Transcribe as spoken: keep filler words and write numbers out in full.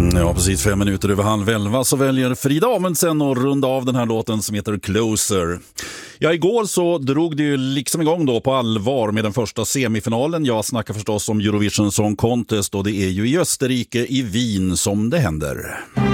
Ja, precis fem minuter över halv elva så väljer Frida Amundsen att runda av den här låten som heter Closer. Ja, igår så drog det ju liksom igång då på allvar med den första semifinalen. Jag snackar förstås om Eurovision Song Contest och det är ju i Österrike, i Wien, som det händer.